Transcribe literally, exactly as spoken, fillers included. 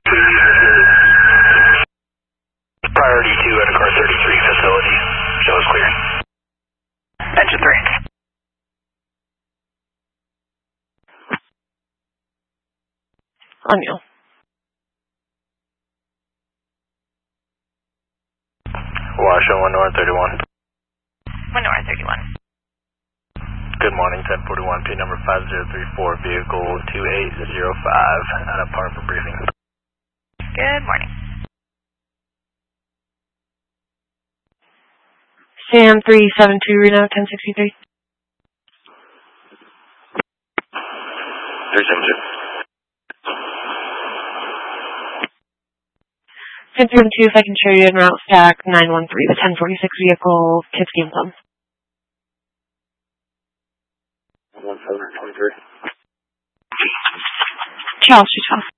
Priority two at a car thirty-three facility. Show is clear. Engine three. On you. Washoe, one North thirty-one. one North thirty-one. Good morning, ten forty-one, P number five zero three four, vehicle two eight zero five, out of park for briefing. Good morning. Sam three seven two, Reno, ten sixty-three. three seven two. ten three one two, if I can show you en route stack nine one three, the ten forty-six vehicle, Kitsky and Plum. one seven twenty-three. Charles, she's off.